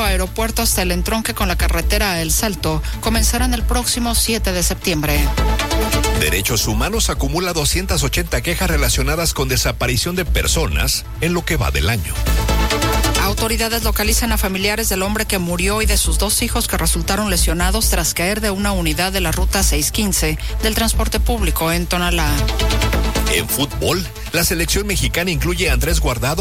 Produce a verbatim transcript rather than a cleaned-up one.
Aeropuerto hasta el entronque con la carretera a El Salto comenzarán el próximo siete de septiembre. Derechos Humanos acumula doscientas ochenta quejas relacionadas con desaparición de personas en lo que va del año. Autoridades localizan a familiares del hombre que murió y de sus dos hijos que resultaron lesionados tras caer de una unidad de la ruta seiscientos quince del transporte público en Tonalá. En fútbol, la selección mexicana incluye a Andrés Guardado